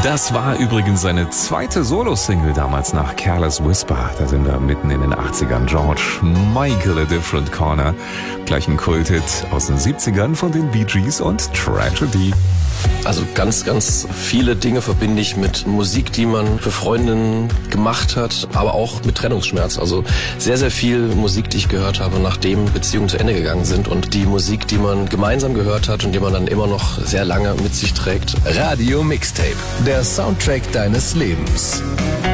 Das war übrigens seine zweite Solo-Single damals nach Careless Whisper. Da sind wir mitten in den 80ern. George Michael, A Different Corner. Gleich ein Kulthit aus den 70ern von den Bee Gees und Tragedy. Also ganz, ganz viele Dinge verbinde ich mit Musik, die man für Freundinnen gemacht hat, aber auch mit Trennungsschmerz. Also sehr, sehr viel Musik, die ich gehört habe, nachdem Beziehungen zu Ende gegangen sind, und die Musik, die man gemeinsam gehört hat und die man dann immer noch sehr lange mit sich trägt. Radio Mixtape, der Soundtrack deines Lebens.